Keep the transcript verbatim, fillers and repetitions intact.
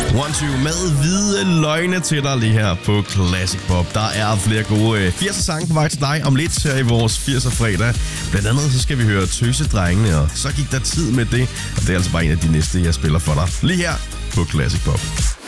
One Two med hvide løgne til dig lige her på Classic Pop. Der er flere gode firser sange på vej til dig om lidt her i vores firser fredag. Blandt andet så skal vi høre Tøsedrengene, og så gik der tid med det. Og det er altså bare en af de næste, jeg spiller for dig lige her på Classic Pop.